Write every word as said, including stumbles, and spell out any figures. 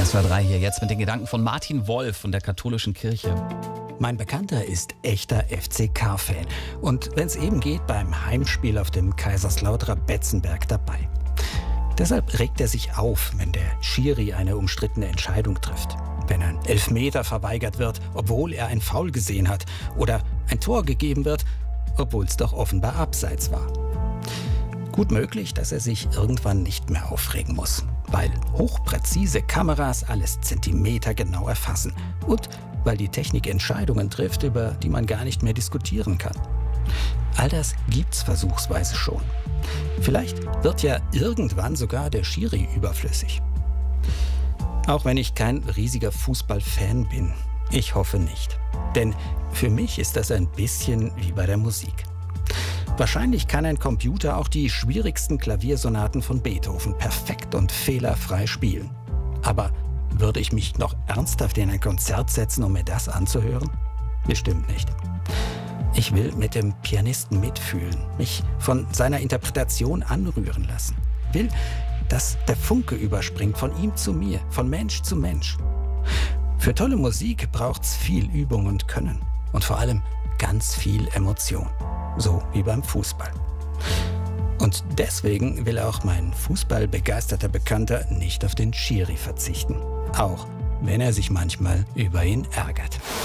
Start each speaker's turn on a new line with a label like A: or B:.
A: S W R drei hier jetzt mit den Gedanken von Martin Wolf von der katholischen Kirche.
B: Mein Bekannter ist echter F C K-Fan und wenn es eben geht, beim Heimspiel auf dem Kaiserslauterer Betzenberg dabei. Deshalb regt er sich auf, wenn der Schiri eine umstrittene Entscheidung trifft. Wenn ein Elfmeter verweigert wird, obwohl er ein Foul gesehen hat. Oder ein Tor gegeben wird, obwohl es doch offenbar abseits war. Gut möglich, dass er sich irgendwann nicht mehr aufregen muss, weil hochpräzise Kameras alles zentimetergenau erfassen und weil die Technik Entscheidungen trifft, über die man gar nicht mehr diskutieren kann. All das gibt's versuchsweise schon. Vielleicht wird ja irgendwann sogar der Schiri überflüssig. Auch wenn ich kein riesiger Fußballfan bin, ich hoffe nicht. Denn für mich ist das ein bisschen wie bei der Musik. Wahrscheinlich kann ein Computer auch die schwierigsten Klaviersonaten von Beethoven perfekt und fehlerfrei spielen. Aber würde ich mich noch ernsthaft in ein Konzert setzen, um mir das anzuhören? Bestimmt nicht. Ich will mit dem Pianisten mitfühlen, mich von seiner Interpretation anrühren lassen. Will, dass der Funke überspringt von ihm zu mir, von Mensch zu Mensch. Für tolle Musik braucht's viel Übung und Können und vor allem ganz viel Emotion, so wie beim Fußball. Und deswegen will auch mein fußballbegeisterter Bekannter nicht auf den Schiri verzichten, auch wenn er sich manchmal über ihn ärgert.